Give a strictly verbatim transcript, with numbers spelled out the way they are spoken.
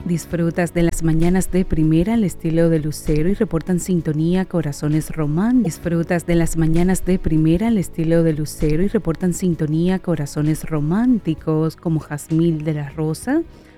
Disfrutas de las mañanas de primera al estilo de Lucero y reportan sintonía corazones románticos. Disfrutas de las mañanas de primera al estilo de Lucero y reportan sintonía corazones románticos como Jazmín de la Rosa,